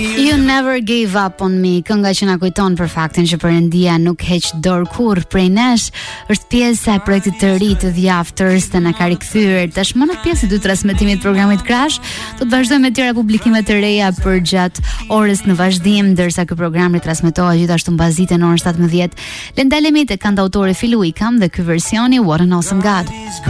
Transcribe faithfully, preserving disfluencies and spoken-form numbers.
You Never Gave Up On Me, kënga që na kujton për faktin që Perëndia nuk heq dorë kurrë prej nesh, është pjesë e projektit të ri të The Afters dhe na ka rikthyer tashmë në pjesë të transmetimit të programit Crash. Do të vazhdojmë me tjera publikime të reja për gjatë orës në vazhdim, ndërsa ky program ritransmetohet gjithashtu mbasditë në orën shtatëmbëdhjetë. Le ndalemi te kantautori Filu Ikam dhe ky versioni What an Awesome God.